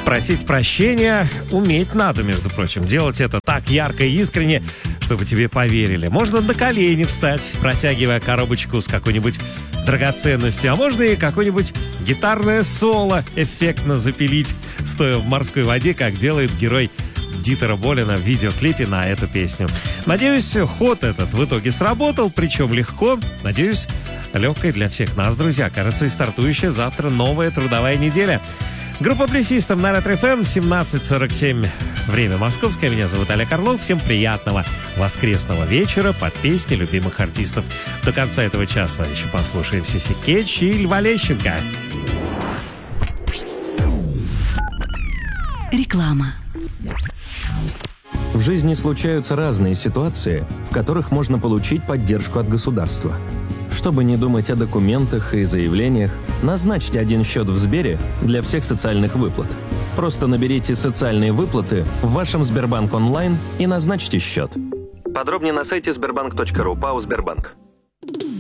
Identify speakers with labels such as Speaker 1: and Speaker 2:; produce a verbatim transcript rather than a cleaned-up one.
Speaker 1: Просить прощения уметь надо, между прочим. Делать это так ярко и искренне, чтобы тебе поверили. Можно на колени встать, протягивая коробочку с какой-нибудь драгоценностью, а можно и какое-нибудь гитарное соло эффектно запилить, стоя в морской воде, как делает герой Дитера Болина в видеоклипе на эту песню. Надеюсь, ход этот в итоге сработал, причем легко. Надеюсь, легкой для всех нас, друзья. Кажется, и стартующая завтра новая трудовая неделя. Группа «Плесистов» на Ретро эф эм, семнадцать сорок семь. Время московское. Меня зовут Олег Орлов. Всем приятного воскресного вечера под песни любимых артистов. До конца этого часа еще послушаем Сиси Кетч и Льва Лещенко.
Speaker 2: Реклама.
Speaker 3: В жизни случаются разные ситуации, в которых можно получить поддержку от государства. Чтобы не думать о документах и заявлениях, назначьте один счет в Сбере для всех социальных выплат. Просто наберите «Социальные выплаты» в вашем Сбербанк онлайн и назначьте счет. Подробнее на сайте сбербанк точка ру, ПАО «Сбербанк».